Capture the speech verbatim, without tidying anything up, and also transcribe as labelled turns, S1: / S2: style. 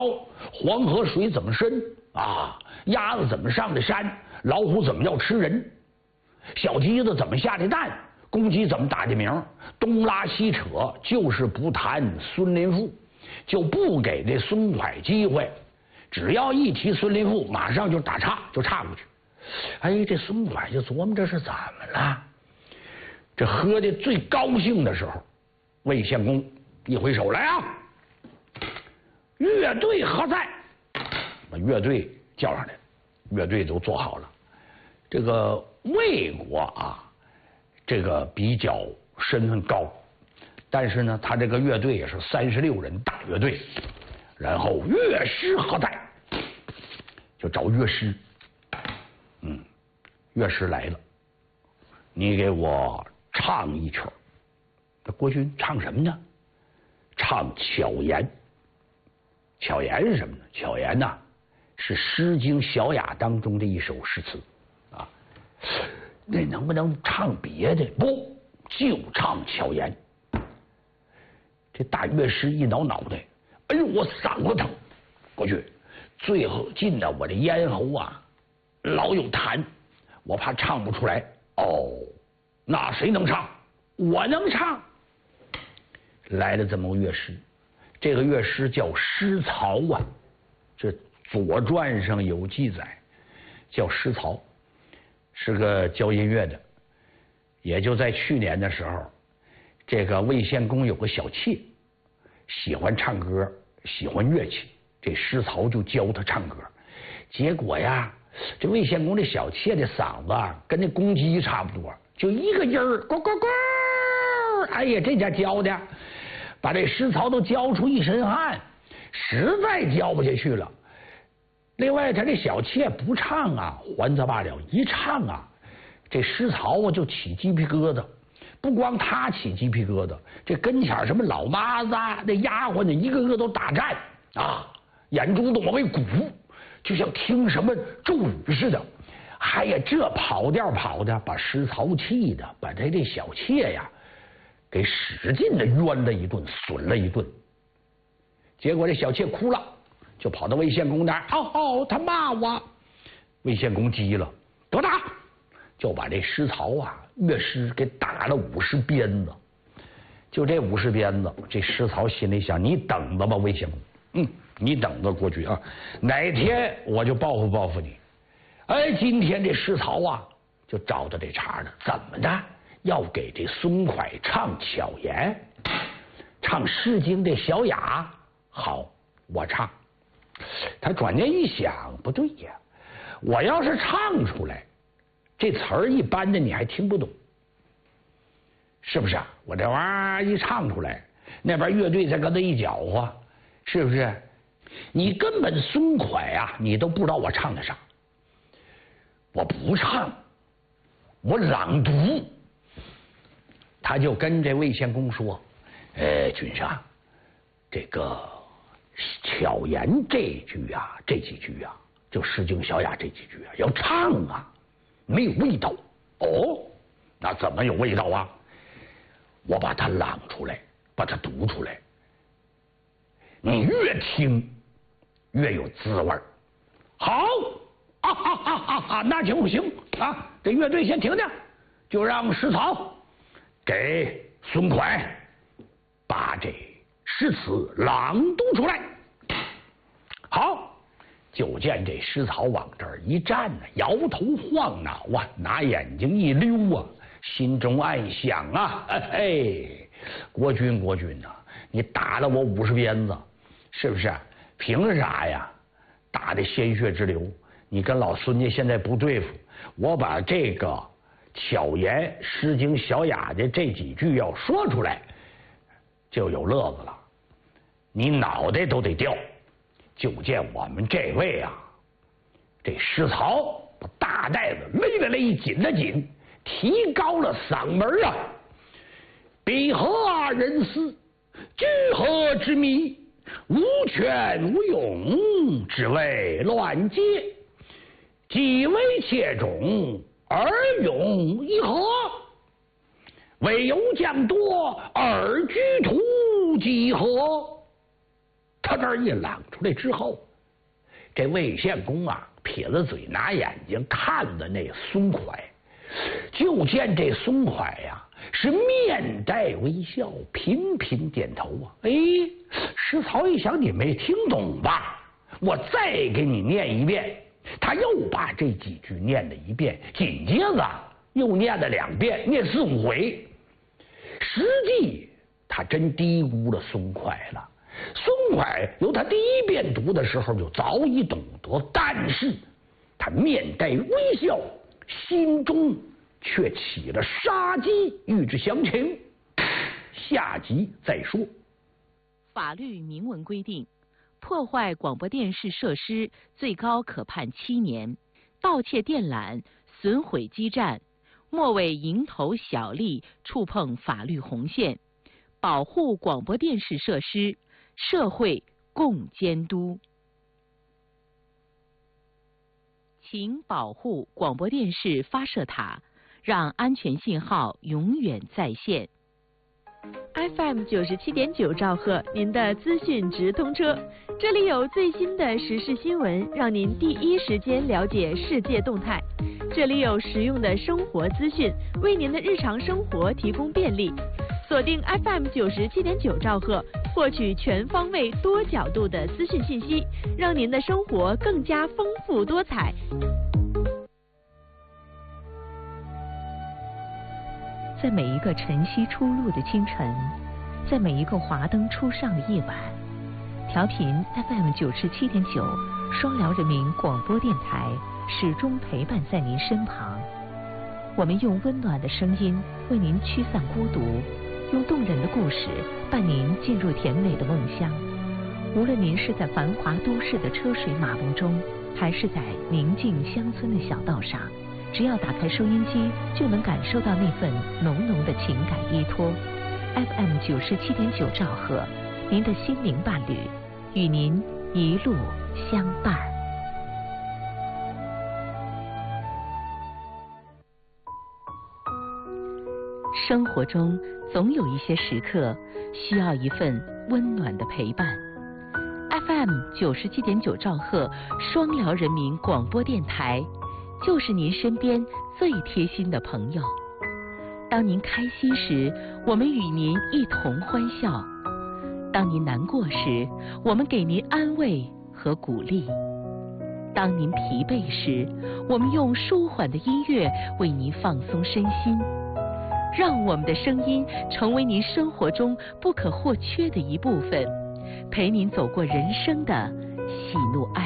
S1: 黄河水怎么深啊？鸭子怎么上的山？老虎怎么要吃人？小鸡子怎么下的蛋？公鸡怎么打的鸣？东拉西扯，就是不谈孙林赋，就不给这孙蒯机会。只要一提孙林赋，马上就打岔，就岔过去。哎，这孙蒯就琢磨这是怎么了？这喝的最高兴的时候，魏献公一挥手来啊，乐队何在？把乐队叫上来，乐队都做好了。这个魏国啊，这个比较身份高，但是呢，他这个乐队也是三十六人大乐队。然后乐师何在？就找乐师。嗯，乐师来了，你给我唱一曲。那国君唱什么呢？唱巧言。巧言是什么呢？巧言呐、啊，是《诗经·小雅》当中的一首诗词啊。那能不能唱别的？不，就唱巧言。这大乐师一挠脑袋，哎呦，我嗓子疼。国君，最后近的我这咽喉啊，老有痰，我怕唱不出来。哦，那谁能唱？我能唱。来了这么个乐师，这个乐师叫师曹啊，这《左传》上有记载，叫师曹，是个教音乐的。也就在去年的时候，这个魏献公有个小妾，喜欢唱歌，喜欢乐器，这师曹就教他唱歌。结果呀，这魏献公这小妾的嗓子啊，跟那公鸡差不多，就一个音儿，呱呱呱。哎呀，这家教的，把这师曹都教出一身汗，实在教不下去了。另外，他这小妾不唱啊，还则罢了，一唱啊，这师曹啊就起鸡皮疙瘩。不光他起鸡皮疙瘩，这跟前什么老妈子、那丫鬟呢，一个个都打颤啊，眼珠子往外鼓，就像听什么咒语似的。哎呀，这跑调跑的，把师曹气的，把他这小妾呀给使劲的冤了一顿，损了一顿。结果这小妾哭了，就跑到魏献公那儿，哦哦，他骂我。魏献公急了，多打，就把这师曹啊乐师给打了五十鞭子。就这五十鞭子，这师曹心里想：你等着吧，魏献公，嗯，你等着，国君啊，哪天我就报复报复你。哎，今天这师曹啊，就找到这茬了，怎么的？要给这孙蒯唱巧言，唱《诗经》的小雅。好，我唱。他转念一想，不对呀，我要是唱出来，这词儿一般的你还听不懂，是不是啊？我这玩意儿一唱出来，那边乐队再跟他一搅和，是不是？你根本孙蒯啊，你都不知道我唱的啥。我不唱，我朗读。他就跟这魏献公说：“呃，君上，这个巧言这句啊，这几句啊，就《诗经·小雅》这几句啊，要唱啊，没有味道。哦，那怎么有味道啊？我把它朗出来，把它读出来，你越听越有滋味。好啊哈哈哈哈，那就行啊！这乐队先停停，就让师曹给孙蒯把这诗词朗读出来。好，就见这师曹往这儿一站呢，摇头晃脑啊，拿眼睛一溜啊，心中暗想啊，嘿，国君国君呐、啊，你打了我五十鞭子，是不是？凭啥呀？打的鲜血直流。你跟老孙家现在不对付，我把这个巧言《诗经·小雅》的这几句要说出来，就有乐子了，你脑袋都得掉。就见我们这位啊，这师曹把大带子勒了勒，紧了紧，提高了嗓门啊！彼何人思？居何之迷？无权无勇，只为乱阶。几为妾种，而勇一何？唯有将多，而居徒几何？他他这一朗出来之后，这魏献公啊撇着嘴拿眼睛看着那松快，就见这松快呀、啊、是面带微笑，频频点头啊。哎，石槽一想，你没听懂吧？我再给你念一遍。他又把这几句念了一遍，紧接着又念了两遍，念四五回。实际他真低估了松快了。松快由他第一遍读的时候就早已懂得，但是他面带微笑，心中却起了杀机，欲之详情，下集再说。
S2: 法律明文规定，破坏广播电视设施最高可判七年，盗窃电缆、损毁基站，莫为蝇头小利触碰法律红线，保护广播电视设施，社会共监督。请保护广播电视发射塔，让安全信号永远在线。
S3: F M 九十七点九兆赫，您的资讯直通车，这里有最新的时事新闻，让您第一时间了解世界动态。这里有实用的生活资讯，为您的日常生活提供便利。锁定 F M 九十七点九兆赫，获取全方位、多角度的资讯信息，让您的生活更加丰富多彩。
S2: 在每一个晨曦初露的清晨，在每一个华灯初上的夜晚，调频 F M 九十七点九，双辽人民广播电台始终陪伴在您身旁。我们用温暖的声音为您驱散孤独，用动人的故事伴您进入甜美的梦乡。无论您是在繁华都市的车水马龙中，还是在宁静乡村的小道上，只要打开收音机，就能感受到那份浓浓的情感依托。F M 九十七点九兆赫，您的心灵伴侣，与您一路相伴。生活中总有一些时刻需要一份温暖的陪伴。F M 九十七点九兆赫，双辽人民广播电台，就是您身边最贴心的朋友。当您开心时，我们与您一同欢笑；当您难过时，我们给您安慰和鼓励；当您疲惫时，我们用舒缓的音乐为您放松身心。让我们的声音成为您生活中不可或缺的一部分，陪您走过人生的喜怒哀